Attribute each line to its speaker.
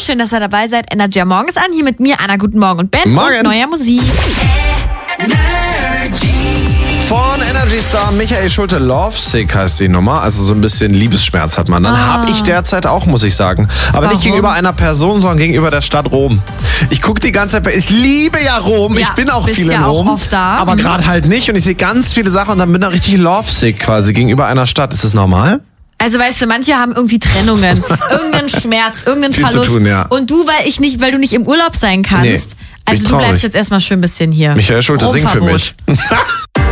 Speaker 1: schön, dass ihr dabei seid. Energy am Morgen ist an. Hier mit mir, Anna. Guten Morgen und Ben.
Speaker 2: Morgen.
Speaker 1: Und neuer Musik.
Speaker 2: Von Energy Star Michael Schulte, Lovesick heißt die Nummer. Also so ein bisschen Liebesschmerz hat man. Dann habe ich derzeit auch, muss ich sagen. Aber
Speaker 1: Warum?
Speaker 2: nicht gegenüber einer Person, sondern gegenüber der Stadt Rom. Ich gucke die ganze Zeit, ich liebe ja Rom.
Speaker 1: Ja,
Speaker 2: ich bin auch
Speaker 1: bist
Speaker 2: viel
Speaker 1: ja
Speaker 2: in Rom.
Speaker 1: auch oft da.
Speaker 2: Aber gerade halt nicht. Und ich sehe ganz viele Sachen und dann bin ich richtig lovesick quasi gegenüber einer Stadt. Ist das normal?
Speaker 1: Also weißt du, manche haben irgendwie Trennungen, irgendeinen Schmerz, irgendeinen
Speaker 2: Viel zu
Speaker 1: Verlust.
Speaker 2: tun, ja.
Speaker 1: Und du, weil du nicht im Urlaub sein kannst.
Speaker 2: Nee,
Speaker 1: Also
Speaker 2: bin
Speaker 1: du bleibst
Speaker 2: traurig.
Speaker 1: jetzt erstmal schön ein bisschen hier.
Speaker 2: Michael Schulte, sing für
Speaker 1: Romverbot.
Speaker 2: mich.